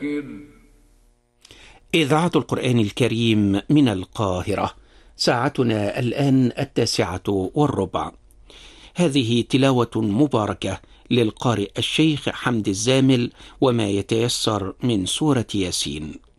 فذكر. إذاعة القرآن الكريم من القاهرة، ساعتنا الآن 9:15. هذه تلاوة مباركة للقارئ الشيخ حمد الزامل وما يتيسر من سورة ياسين.